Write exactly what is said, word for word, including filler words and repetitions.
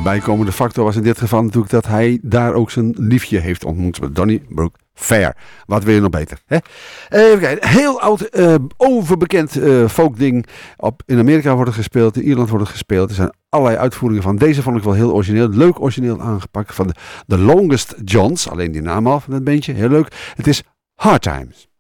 bijkomende factor was in dit geval natuurlijk dat hij daar ook zijn liefje heeft ontmoet. Donnybrook Fair. Wat wil je nog beter? Hè? Even kijken. Heel oud, uh, overbekend uh, folkding. Op, in Amerika wordt het gespeeld, in Ierland wordt het gespeeld. Er zijn allerlei uitvoeringen van. Deze vond ik wel heel origineel. Leuk origineel aangepakt van de The Longest Johns. Alleen die naam al van het bandje. Heel leuk. Het is Hard Times.